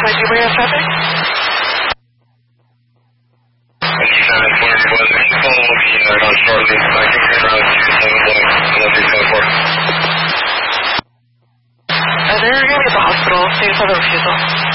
Outside, do we have traffic? Shortly, I can turn around to 27 they're going to be at the hospital. They just have a refusal.